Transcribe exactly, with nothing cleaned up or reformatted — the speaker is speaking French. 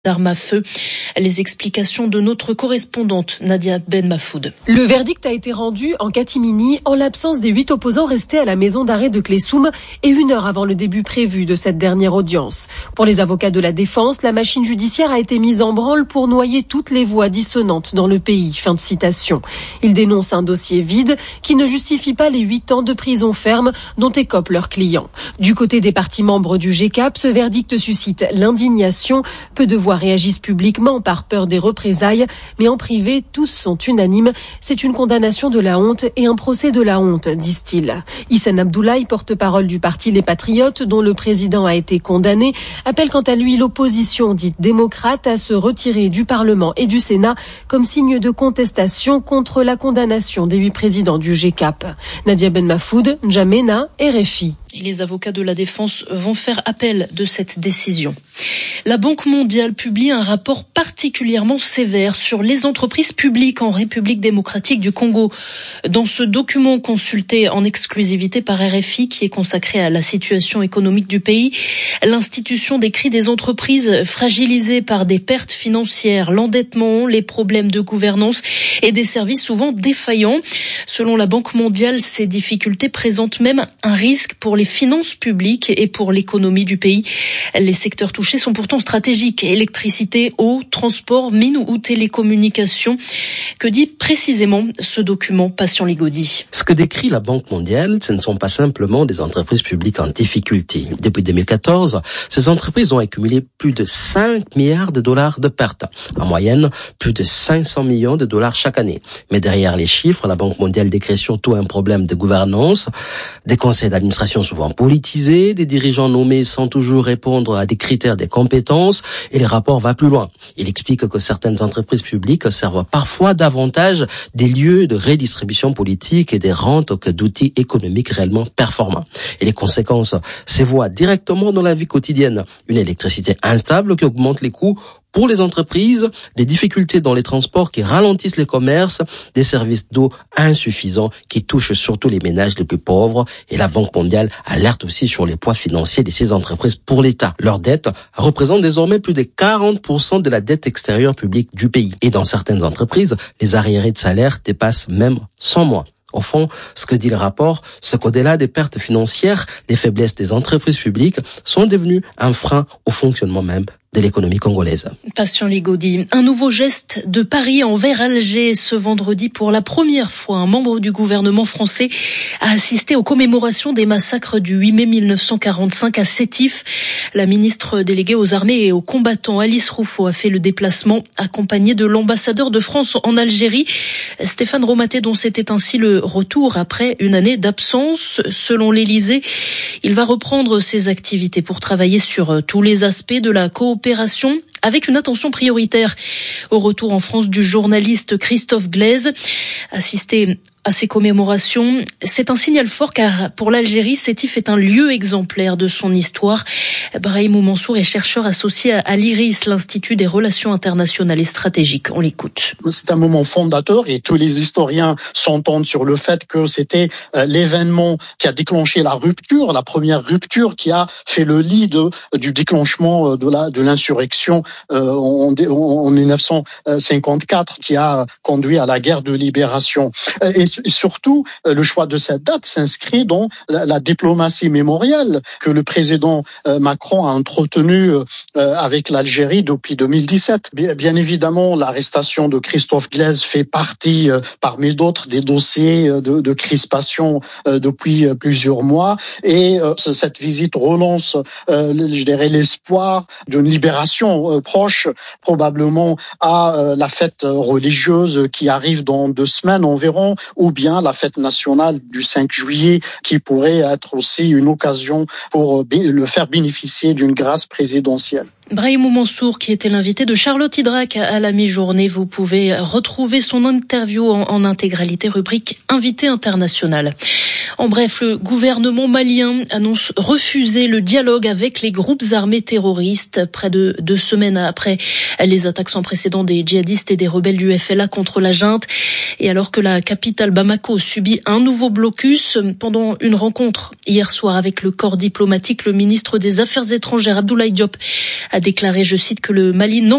d'armes à feu. Les explications de notre correspondante Nadia Ben Mafoud. Le verdict a été rendu en catimini en l'absence des huit opposants restés à la maison d'arrêt de Cleysoum et une heure avant le début prévu de cette dernière audience. Pour les avocats de la défense, la machine judiciaire a été mise en branle pour noyer toutes les voix dissonantes dans le pays. Fin de citation. Ils dénoncent un dossier vide qui ne justifie pas les huit ans de prison ferme dont écopent leurs clients. Du côté des partis membres du G C A P, ce verdict suscite l'indignation. Peu de voix réagissent publiquement par peur des représailles, mais en privé, tous sont unanimes. C'est une condamnation de la honte et un procès de la honte, disent-ils. Hissène Abdoulaye, porte-parole du parti Les Patriotes, dont le président a été condamné, appelle quant à lui l'opposition dite démocrate à se retirer du Parlement et du Sénat comme signe de contestation contre la condamnation des huit présidents du G C A P. Nadia Ben Mafoud, N'Djamena, R F I. Et les avocats de la défense vont faire appel de cette décision. La Banque mondiale publie un rapport particulièrement sévère sur les entreprises publiques en République démocratique du Congo. Dans ce document consulté en exclusivité par R F I, qui est consacré à la situation économique du pays, l'institution décrit des entreprises fragilisées par des pertes financières, l'endettement, les problèmes de gouvernance et des services souvent défaillants. Selon la Banque mondiale, ces difficultés présentent même un risque pour les finances publiques et pour l'économie du pays. Les secteurs touchés sont pourtant stratégiques. Électricité, eau, transport, mines ou télécommunications. Que dit précisément ce document, Patient Ligaudy? Ce que décrit la Banque mondiale, ce ne sont pas simplement des entreprises publiques en difficulté. Depuis deux mille quatorze, ces entreprises ont accumulé plus de cinq milliards de dollars de pertes. En moyenne, plus de cinq cents millions de dollars chaque année. Mais derrière les chiffres, la Banque mondiale décrit surtout un problème de gouvernance, des conseils d'administration souvent politisés, des dirigeants nommés sans toujours répondre à des critères des compétences, et les rapports vont plus loin. Il explique que certaines entreprises publiques servent parfois davantage des lieux de redistribution politique et des rentes que d'outils économiques réellement performants. Et les conséquences se voient directement dans la vie quotidienne. Une électricité instable qui augmente les coûts pour les entreprises, des difficultés dans les transports qui ralentissent les commerces, des services d'eau insuffisants qui touchent surtout les ménages les plus pauvres. Et la Banque mondiale alerte aussi sur les poids financiers de ces entreprises pour l'État. Leur dette représente désormais plus de quarante pour cent de la dette extérieure publique du pays. Et dans certaines entreprises, les arriérés de salaire dépassent même cent mois. Au fond, ce que dit le rapport, c'est qu'au-delà des pertes financières, les faiblesses des entreprises publiques sont devenues un frein au fonctionnement même de l'économie congolaise. Patient Ligaudy, un nouveau geste de Paris envers Alger. Ce vendredi, pour la première fois, un membre du gouvernement français a assisté aux commémorations des massacres du huit mai mille neuf cent quarante-cinq à Sétif. La ministre déléguée aux armées et aux combattants, Alice Rouffaut, a fait le déplacement accompagnée de l'ambassadeur de France en Algérie, Stéphane Romaté, dont c'était ainsi le retour après une année d'absence. Selon l'Élysée, il va reprendre ses activités pour travailler sur tous les aspects de la coopération Opération, avec une attention prioritaire au retour en France du journaliste Christophe Glaise. Assister à ces commémorations, c'est un signal fort car pour l'Algérie, Sétif est un lieu exemplaire de son histoire. Brahim Mansour est chercheur associé à l'IRIS, l'Institut des relations internationales et stratégiques. On l'écoute. C'est un moment fondateur et tous les historiens s'entendent sur le fait que c'était l'événement qui a déclenché la rupture, la première rupture qui a fait le lit de, du déclenchement de la de l'insurrection euh, en, en mille neuf cent cinquante-quatre qui a conduit à la guerre de libération. Et Et surtout, le choix de cette date s'inscrit dans la, la diplomatie mémorielle que le président Macron a entretenue avec l'Algérie depuis deux mille dix-sept. Bien, bien évidemment, l'arrestation de Christophe Glaise fait partie, parmi d'autres, des dossiers de, de crispation depuis plusieurs mois. Et cette visite relance, je dirais, l'espoir d'une libération proche, probablement à la fête religieuse qui arrive dans deux semaines environ, ou bien la fête nationale du cinq juillet qui pourrait être aussi une occasion pour le faire bénéficier d'une grâce présidentielle. Brahim Mansour, qui était l'invité de Charlotte Hydrac à la mi-journée. Vous pouvez retrouver son interview en, en intégralité, rubrique Invité international. En bref, le gouvernement malien annonce refuser le dialogue avec les groupes armés terroristes près de deux semaines après les attaques sans précédent des djihadistes et des rebelles du F L A contre la junte. Et alors que la capitale Bamako subit un nouveau blocus, pendant une rencontre hier soir avec le corps diplomatique, le ministre des Affaires étrangères Abdoulaye Diop a déclaré, je cite, que le Mali n'en